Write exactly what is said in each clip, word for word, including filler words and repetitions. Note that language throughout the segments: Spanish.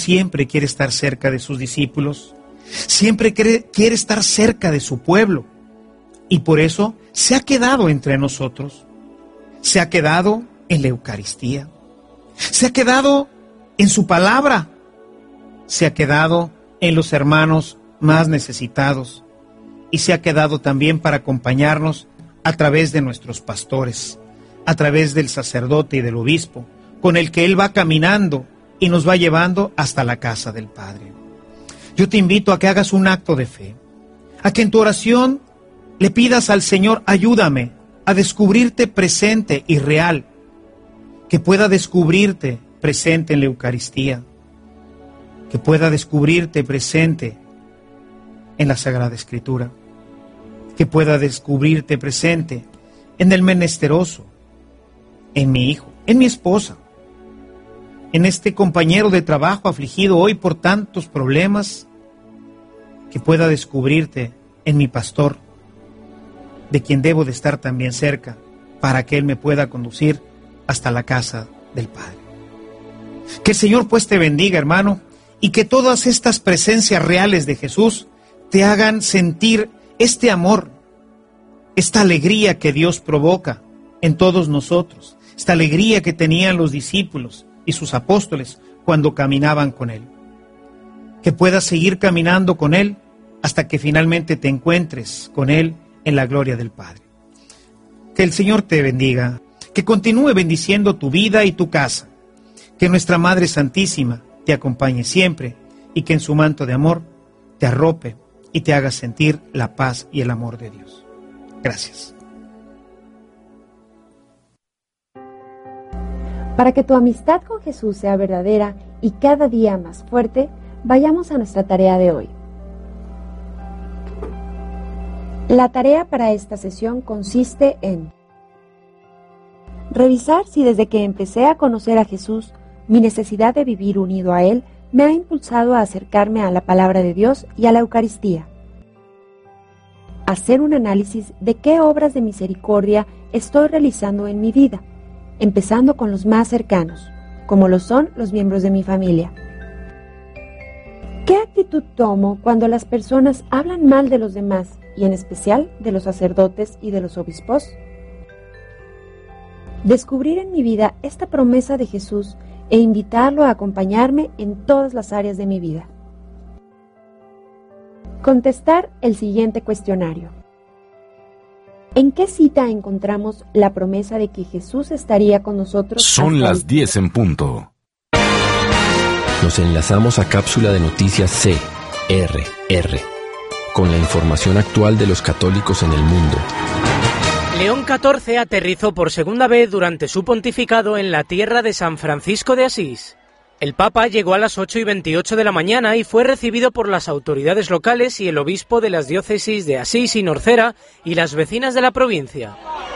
siempre quiere estar cerca de sus discípulos, siempre quiere, quiere estar cerca de su pueblo, y por eso se ha quedado entre nosotros, se ha quedado en la Eucaristía, se ha quedado en su palabra, se ha quedado en los hermanos más necesitados, y se ha quedado también para acompañarnos a través de nuestros pastores, a través del sacerdote y del obispo, con el que Él va caminando y nos va llevando hasta la casa del Padre. Yo te invito a que hagas un acto de fe, a que en tu oración le pidas al Señor, ayúdame a descubrirte presente y real, que pueda descubrirte presente en la Eucaristía, que pueda descubrirte presente en la Sagrada Escritura, que pueda descubrirte presente en el menesteroso, en mi hijo, en mi esposa, en este compañero de trabajo afligido hoy por tantos problemas, que pueda descubrirte en mi pastor, de quien debo de estar también cerca, para que Él me pueda conducir hasta la casa del Padre. Que el Señor pues te bendiga, hermano, y que todas estas presencias reales de Jesús te hagan sentir este amor, esta alegría que Dios provoca en todos nosotros, esta alegría que tenían los discípulos y sus apóstoles cuando caminaban con Él. Que puedas seguir caminando con Él hasta que finalmente te encuentres con Él en la gloria del Padre. Que el Señor te bendiga, que continúe bendiciendo tu vida y tu casa, que nuestra Madre Santísima te acompañe siempre y que en su manto de amor te arrope y te haga sentir la paz y el amor de Dios. Gracias. Para que tu amistad con Jesús sea verdadera y cada día más fuerte, vayamos a nuestra tarea de hoy. La tarea para esta sesión consiste en revisar si desde que empecé a conocer a Jesús, mi necesidad de vivir unido a Él me ha impulsado a acercarme a la palabra de Dios y a la Eucaristía. Hacer un análisis de qué obras de misericordia estoy realizando en mi vida, empezando con los más cercanos, como lo son los miembros de mi familia. ¿Qué actitud tomo cuando las personas hablan mal de los demás, y en especial de los sacerdotes y de los obispos? Descubrir en mi vida esta promesa de Jesús e invitarlo a acompañarme en todas las áreas de mi vida. Contestar el siguiente cuestionario. ¿En qué cita encontramos la promesa de que Jesús estaría con nosotros? Son las diez en punto. Nos enlazamos a cápsula de noticias C R R con la información actual de los católicos en el mundo. León catorce aterrizó por segunda vez durante su pontificado en la tierra de San Francisco de Asís. El Papa llegó a las ocho y veintiocho de la mañana y fue recibido por las autoridades locales y el obispo de las diócesis de Asís y Norcera y las vecinas de la provincia.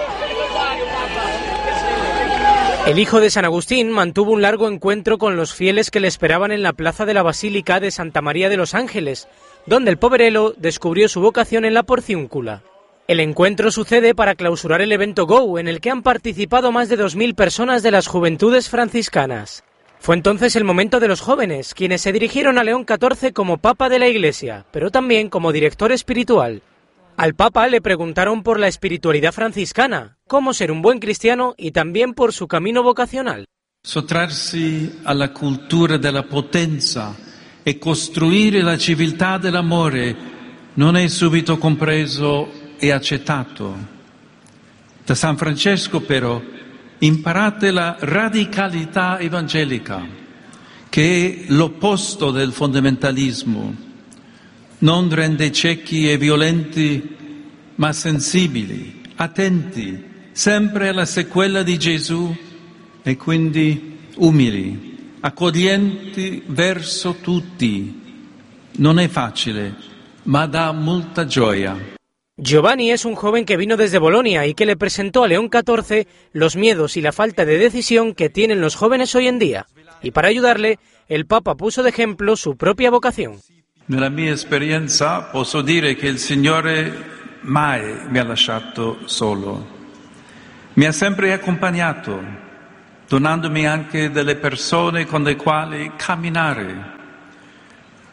El hijo de San Agustín mantuvo un largo encuentro con los fieles que le esperaban en la plaza de la Basílica de Santa María de los Ángeles, donde el poverelo descubrió su vocación en la porciúncula. El encuentro sucede para clausurar el evento Go, en el que han participado más de dos mil personas de las juventudes franciscanas. Fue entonces el momento de los jóvenes, quienes se dirigieron a León catorce como Papa de la Iglesia, pero también como director espiritual. Al Papa le preguntaron por la espiritualidad franciscana, cómo ser un buen cristiano y también por su camino vocacional. Sottrarsi alla cultura della potenza e costruire la civiltà dell'amore non è subito compreso e accettato. Da San Francesco però imparate la radicalità evangelica, che è l'opposto del fondamentalismo. Non rende ciechi e violenti, ma sensibili, attenti, sempre alla sequela di Gesù e quindi umili, accoglienti verso tutti. Non è facile, ma dà molta gioia. Giovanni es un joven que vino desde Bolonia y que le presentó a León catorce los miedos y la falta de decisión que tienen los jóvenes hoy en día. Y para ayudarle, el Papa puso de ejemplo su propia vocación. Nella mia esperienza posso dire che il Signore mai mi ha lasciato solo. Mi ha sempre accompagnato, donandomi anche delle persone con le quali camminare.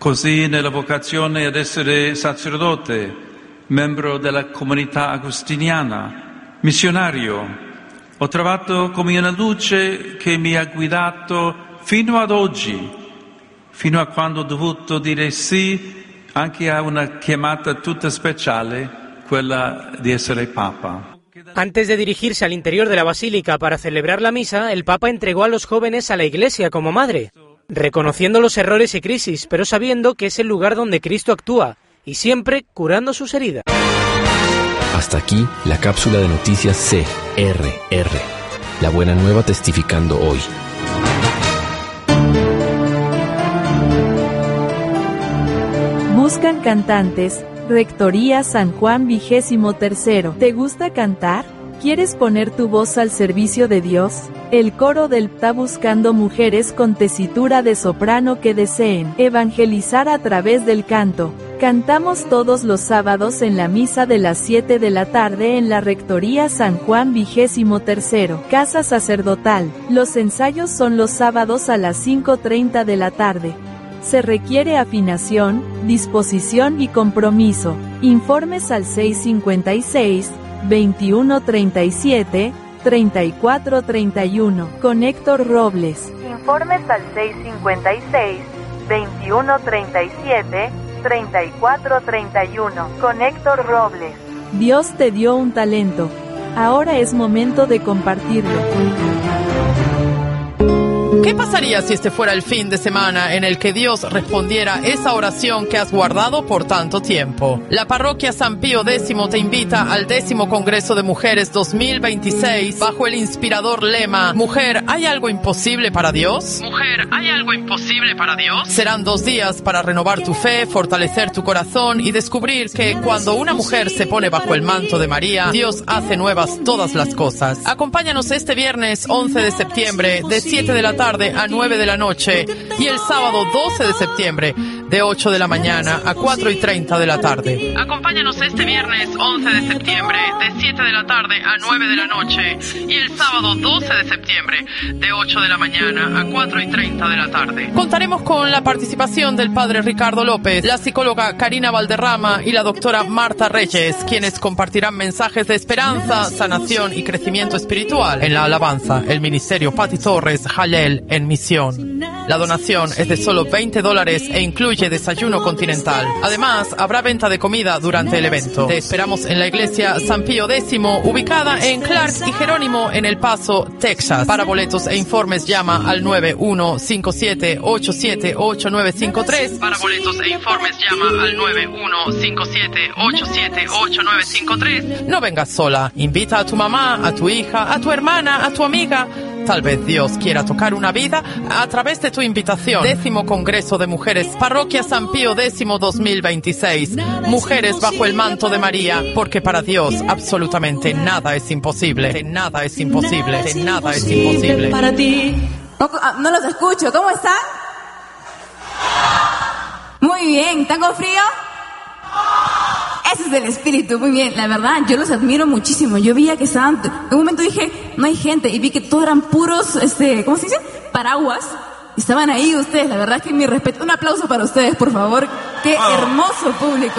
così nella vocazione ad essere sacerdote, membro della comunità agostiniana, missionario. Ho trovato come una luce che mi ha guidato fino ad oggi, fino a quando ho dovuto dire sì anche a una chiamata tutta speciale, quella di essere Papa. Antes de dirigirse al interior de la basílica para celebrar la misa, el Papa entregó a los jóvenes a la Iglesia como madre, reconociendo los errores y crisis, pero sabiendo que es el lugar donde Cristo actúa, y siempre curando sus heridas. Hasta aquí la cápsula de noticias C R R. La buena nueva testificando hoy. Buscan cantantes. Rectoría San Juan vigésimo tercero. ¿Te gusta cantar? ¿Quieres poner tu voz al servicio de Dios? El coro del P T A buscando mujeres con tesitura de soprano que deseen evangelizar a través del canto. Cantamos todos los sábados en la misa de las siete de la tarde en la Rectoría San Juan vigésimo tercero, Casa Sacerdotal. Los ensayos son los sábados a las cinco treinta de la tarde. Se requiere afinación, disposición y compromiso. Informes al seis cincuenta y seis, veintiuno treinta y siete, treinta y cuatro treinta y uno. Con Héctor Robles. Informes al seis cincuenta y seis, veintiuno treinta y siete, treinta y cuatro treinta y uno. Con Héctor Robles. Dios te dio un talento. Ahora es momento de compartirlo. ¿Qué pasaría si este fuera el fin de semana en el que Dios respondiera esa oración que has guardado por tanto tiempo? La parroquia San Pío X te invita al décimo Congreso de Mujeres dos mil veintiséis bajo el inspirador lema Mujer, ¿hay algo imposible para Dios? Mujer, ¿hay algo imposible para Dios? Serán dos días para renovar tu fe, fortalecer tu corazón y descubrir que cuando una mujer se pone bajo el manto de María, Dios hace nuevas todas las cosas. Acompáñanos este viernes once de septiembre de siete de la tarde a nueve de la noche y el sábado doce de septiembre de ocho de la mañana a cuatro y treinta de la tarde. Acompáñanos este viernes once de septiembre de siete de la tarde a nueve de la noche y el sábado doce de septiembre de ocho de la mañana a cuatro y treinta de la tarde. Contaremos con la participación del padre Ricardo López, la psicóloga Karina Valderrama y la doctora Marta Reyes, quienes compartirán mensajes de esperanza, sanación y crecimiento espiritual en la alabanza, el ministerio Pati Torres Jalel en misión. La donación es de solo veinte dólares e incluye desayuno continental. Además, habrá venta de comida durante el evento. Te esperamos en la iglesia San Pío X, ubicada en Clark y Jerónimo en El Paso, Texas. Para boletos e informes llama al nueve uno cinco siete ocho siete ocho nueve cinco tres. Para boletos e informes llama al nueve uno cinco siete ocho siete ocho nueve cinco tres. No vengas sola. Invita a tu mamá, a tu hija, a tu hermana, a tu amiga. Tal vez Dios quiera tocar una vida a través de tu invitación. Décimo Congreso de Mujeres, Parroquia San Pío X dos mil veintiséis. Mujeres bajo el manto de María, porque para Dios absolutamente nada es imposible. Nada es imposible. Nada es imposible. Para ti. No, no los escucho. ¿Cómo están? Muy bien. ¿Están con frío? Ese es el espíritu, muy bien. La verdad, yo los admiro muchísimo. Yo veía que estaban... En un momento dije, no hay gente. Y vi que todos eran puros, este, ¿cómo se dice? Paraguas. Y estaban ahí ustedes. La verdad es que mi respeto. Un aplauso para ustedes, por favor. Qué hermoso público.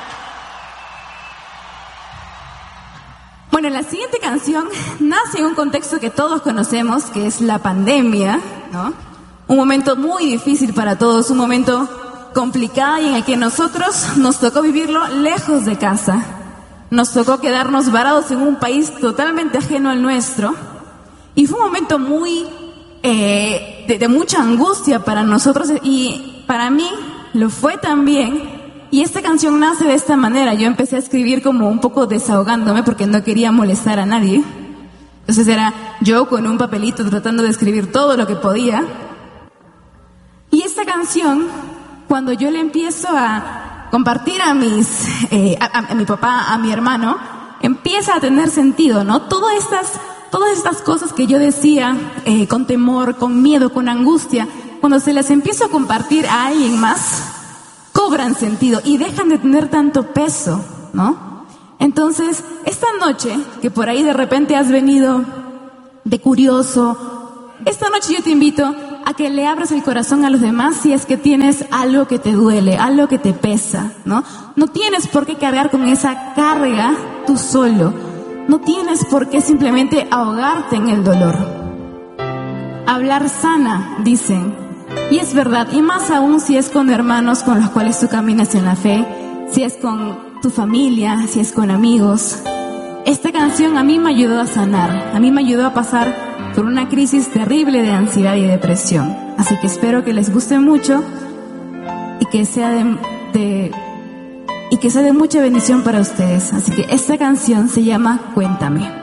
Bueno, la siguiente canción nace en un contexto que todos conocemos, que es la pandemia, ¿no? Un momento muy difícil para todos, un momento complicado y en el que nosotros nos tocó vivirlo lejos de casa. Nos tocó quedarnos varados en un país totalmente ajeno al nuestro. Y fue un momento muy eh, de, de mucha angustia para nosotros y para mí lo fue también. Y esta canción nace de esta manera. Yo empecé a escribir como un poco desahogándome porque no quería molestar a nadie. Entonces era yo con un papelito tratando de escribir todo lo que podía. Y esta canción, cuando yo le empiezo a compartir a mis, eh, a, a, a mi papá, a mi hermano, empieza a tener sentido, ¿no? Todas estas, todas estas cosas que yo decía eh, con temor, con miedo, con angustia, cuando se las empiezo a compartir a alguien más, cobran sentido y dejan de tener tanto peso, ¿no? Entonces, esta noche, que por ahí de repente has venido de curioso, esta noche yo te invito a que le abras el corazón a los demás si es que tienes algo que te duele, algo que te pesa, ¿no? No tienes por qué cargar con esa carga tú solo. No tienes por qué simplemente ahogarte en el dolor. Hablar sana, dicen. Y es verdad, y más aún si es con hermanos con los cuales tú caminas en la fe, si es con tu familia, si es con amigos. Esta canción a mí me ayudó a sanar, a mí me ayudó a pasar por una crisis terrible de ansiedad y depresión. Así que espero que les guste mucho y que sea de, de, y que sea de mucha bendición para ustedes. Así que esta canción se llama Cuéntame.